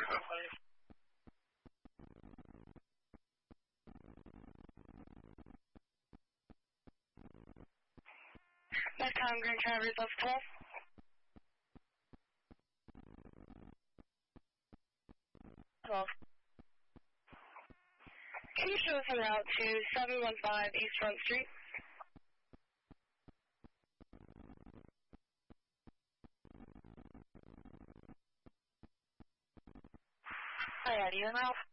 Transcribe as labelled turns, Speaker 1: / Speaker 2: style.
Speaker 1: Metcom Green Traverse level 12. Can you show us en route to 715 East Front Street? Hi, Eddie, en route.